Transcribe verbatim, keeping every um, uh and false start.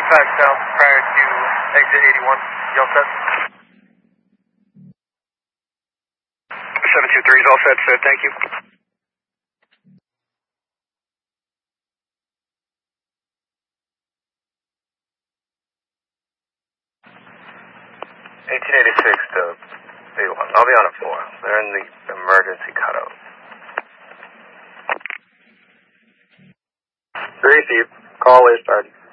eighty-five south prior to exit eighty-one. You all set? seven two three is all set, sir. Thank you. eighteen eighty-six to eighty-one. I'll be on it for. They're in the emergency cutout. Received. Call is started.